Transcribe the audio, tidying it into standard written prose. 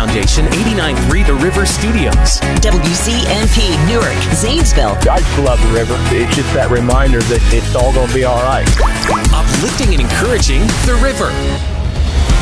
Foundation, 89.3 The River Studios. WCMP, Newark, Zanesville. I just love the river. It's just that reminder that it's all going to be all right. Uplifting and encouraging The River.